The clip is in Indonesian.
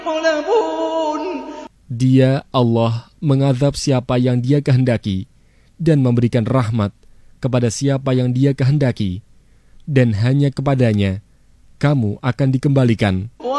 Dia, Allah, mengazab siapa yang Dia kehendaki dan memberikan rahmat kepada siapa yang Dia kehendaki, dan hanya kepadanya kamu akan dikembalikan.